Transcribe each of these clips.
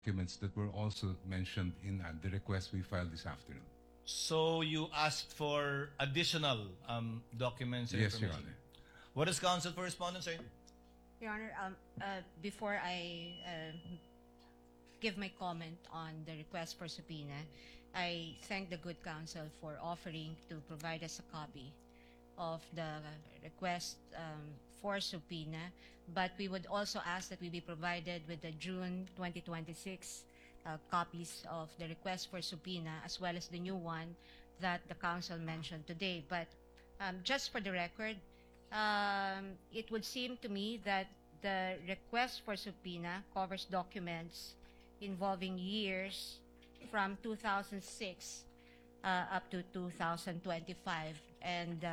documents that were also mentioned in the request we filed this afternoon. So you asked for additional documents and Yes, Your information. Honor. What does counsel for respondent say? Your Honor, before I give my comment on the request for subpoena, I thank the good counsel for offering to provide us a copy of the request for subpoena, but we would also ask that we be provided with the June 2026 copies of the request for subpoena, as well as the new one that the council mentioned today. But just for the record, it would seem to me that the request for subpoena covers documents involving years from 2006 up to 2025. And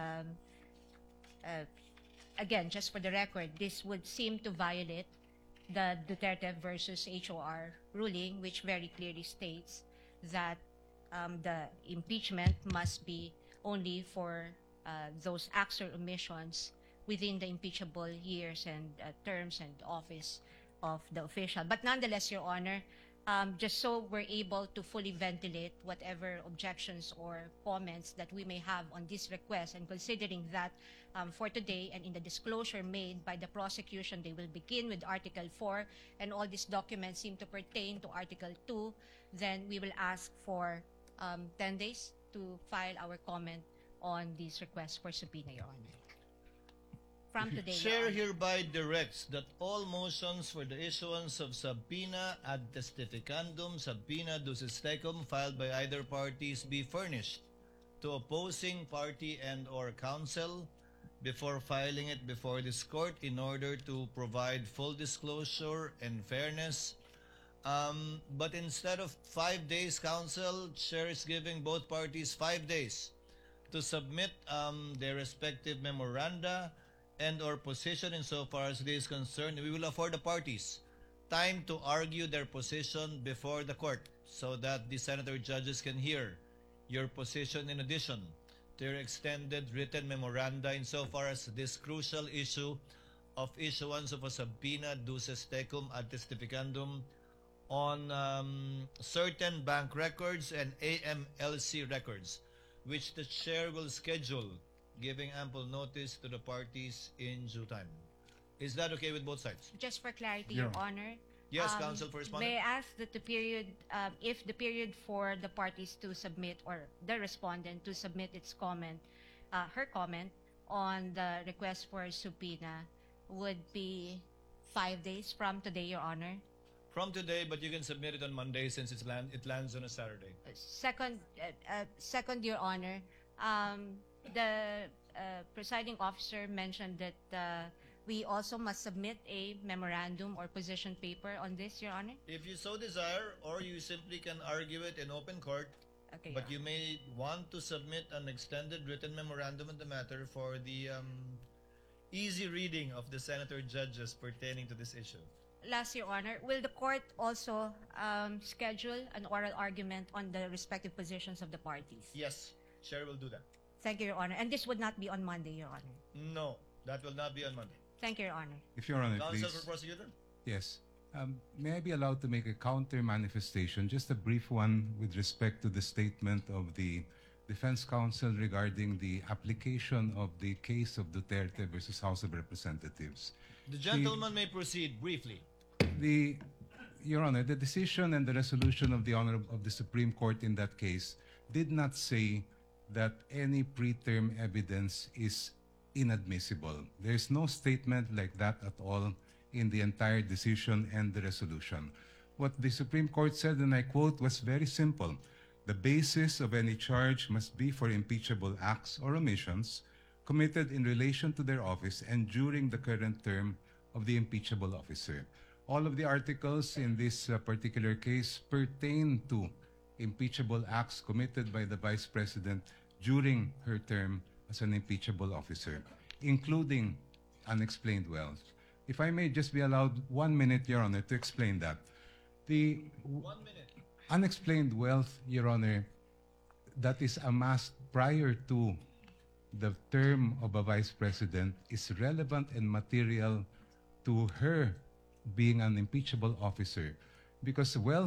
again, just for the record, this would seem to violate the Duterte versus HOR ruling, which very clearly states that the impeachment must be only for those acts or omissions within the impeachable years and terms and office of the official. But nonetheless, Your Honor, just so we're able to fully ventilate whatever objections or comments that we may have on this request, and considering that for today and in the disclosure made by the prosecution, they will begin with Article 4, and all these documents seem to pertain to Article 2, then we will ask for 10 days to file our comment on this request for subpoena, Your Honor. From today, Your Chair Honor. hereby directs that all motions for the issuance of subpoena ad testificandum, subpoena ducis tecum filed by either parties be furnished to opposing party and or counsel before filing it before this court in order to provide full disclosure and fairness. But instead of 5 days, counsel, chair is giving both parties 5 days to submit their respective memoranda and or position insofar as it is concerned. We will afford the parties time to argue their position before the court so that the senator judges can hear your position in addition to your extended written memoranda insofar as this crucial issue of issuance of a subpoena ducis tecum ad testificandum on certain bank records and AMLC records, which the chair will schedule, giving ample notice to the parties in due time. Is that okay with both sides? Just for clarity, Your Your Honor. Yes, counsel for respondent. May I ask that the period, if the period for the parties to submit, or the respondent to submit its comment, her comment on the request for subpoena would be 5 days from today, Your Honor? From today, but you can submit it on Monday since it lands on a Saturday. Second, Your Honor, the presiding officer mentioned that we also must submit a memorandum or position paper on this, Your Honor. If you so desire, or you simply can argue it in open court, Okay. but you may want to submit an extended written memorandum on the matter for the easy reading of the senator judges pertaining to this issue. Last, Your Honor, will the court also schedule an oral argument on the respective positions of the parties? Yes, chair will do that. Thank you, Your Honor. And this would not be on Monday, Your Honor. No, that will not be on Monday. Thank you, Your Honor. If Your Honor, Counsel please. for prosecutor? Yes. May I be allowed to make a counter manifestation, just a brief one, with respect to the statement of the defense counsel regarding the application of the case of Duterte versus House of Representatives. The gentleman may proceed briefly. Your Honor, the decision and the resolution of the Supreme Court in that case did not say that any preterm evidence is inadmissible. There is no statement like that at all in the entire decision and the resolution. What the Supreme Court said, and I quote, was very simple. The basis of any charge must be for impeachable acts or omissions committed in relation to their office and during the current term of the impeachable officer. All of the articles in this particular case pertain to impeachable acts committed by the Vice President during her term as an impeachable officer, including unexplained wealth. If I may just be allowed 1 minute, Your Honor, to explain that. The 1 minute. unexplained wealth, Your Honor, that is amassed prior to the term of a Vice President is relevant and material to her being an impeachable officer. because well